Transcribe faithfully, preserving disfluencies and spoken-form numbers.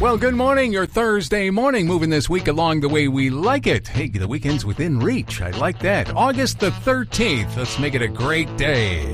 Well, good morning. Your Thursday morning, moving this week along the way we like it. Hey, the weekend's within reach. I like that. August the thirteenth. Let's make it a great day.